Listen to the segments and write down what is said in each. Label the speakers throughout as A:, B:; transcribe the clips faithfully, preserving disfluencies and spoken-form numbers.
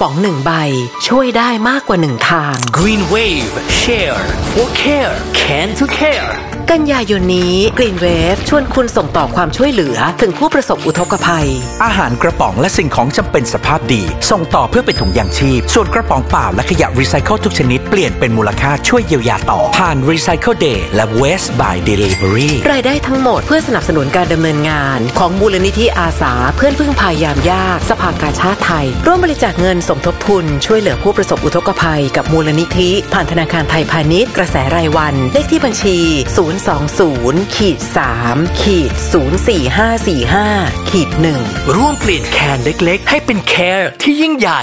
A: ป๋องหนึ่งใบช่วยได้มากกว่าหนึ่งทาง
B: Green Wave Share for Care Can to Care
A: กันยายนนี้ Green Wave ชวนคุณส่งต่อความช่วยเหลือถึงผู้ประสบอุทกภัย
C: อาหารกระป๋องและสิ่งของจำเป็นสภาพดีส่งต่อเพื่อเป็นถุงยางชีพส่วนกระป๋องเปล่าและขยะรีไซเคิลทุกชนิดเปลี่ยนเป็นมูลค่าช่วยเยียวยาต่อผ่าน Recycle Day และ Waste by Delivery
A: รายได้ทั้งหมดเพื่อสนับสนุนการดำเนินงานของมูลนิธิอาสาเพื่อนพึ่งพายามยากสภากาชาติไทยร่วมบริจาคเงินสมทบทุนช่วยเหลือผู้ประสบอุทกภัยกับมูลนิธิผ่านธนาคารไทยพาณิชย์กระแสรายวันเลขที่บัญชี ศูนย์ สอง ศูนย์ สาม ศูนย์ สี่ ห้า สี่ ห้า หนึ่ง
B: ร่วมเปลี่ยนแคนเล็กๆให้เป็นแคร์ที่ยิ่งใหญ่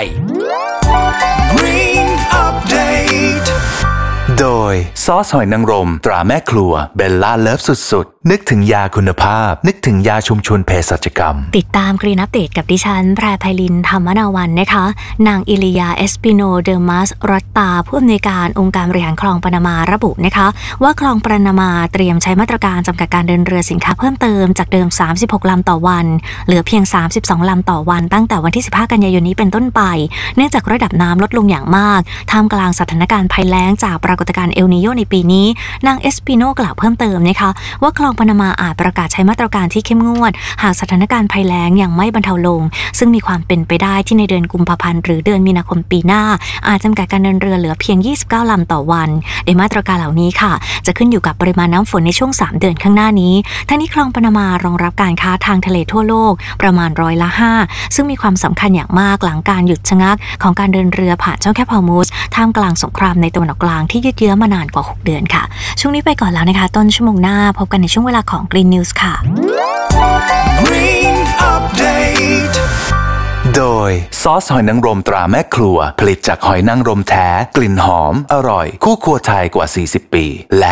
D: Green Update
C: โดยซอสหอยนางรมตราแม่ครัวเบลล่าเลิฟสุดๆนึกถึงยาคุณภาพนึกถึงยาชุมชนเภสัชกรรม
E: ติดตามกรีนอัปเดตกับดิฉันแพรไพลินธรรมนาวันนะคะนางอิลิยาเอสปิโนเดอร์มัสรัตตาผู้อำนวยการองค์การบริหารคลองปานามาระบุนะคะว่าคลองปานามาเตรียมใช้มาตรการจำกัดการเดินเรือสินค้าเพิ่มเติมจากเดิมสามสิบหกลำต่อวันเหลือเพียงสามสิบสองลำต่อวันตั้งแต่วันที่สิบห้ากันยายนนี้เป็นต้นไปเนื่องจากระดับน้ำลดลงอย่างมากท่ามกลางสถานการณ์ภัยแล้งจากปรากฏการณ์เอลนีโญในปีนี้นางเอสปิโนกล่าวเพิ่มเติมนะคะว่าคลองปานามาอาจประกาศใช้มาตรการที่เข้มงวดหากสถานการณ์ภัยแล้งยังไม่บรรเทาลงซึ่งมีความเป็นไปได้ที่ในเดือนกุมภาพันธ์หรือเดือนมีนาคมปีหน้าอาจจำกัดการเดินเรือเหลือเพียงยี่สิบเก้าลำต่อวันโดยมาตรการเหล่านี้ค่ะจะขึ้นอยู่กับปริมาณน้ำฝนในช่วงสามเดือนข้างหน้านี้ทั้งนี้คลองปานามา รองรับการค้าทางทะเลทั่วโลกประมาณร้อยละห้าซึ่งมีความสำคัญอย่างมากหลังการหยุดชะงักของการเดินเรือผ่านช่องแคบฮอร์มุซท่ามกลางสงครามในตะวันออกกลางที่ยืดเยื้อมานานกว่าหกเดือนค่ะช่วงนี้ไปก่อนแล้วนะคะต้นชั่วโมงหน้าพบกันในช่วงเวลาของ Green News ค่ะ
D: Green Update
C: โดยซอสหอยนางรมตราแม่ครัวผลิตจากหอยนางรมแท้กลิ่นหอมอร่อยคู่ครัวไทยกว่าสี่สิบปีและ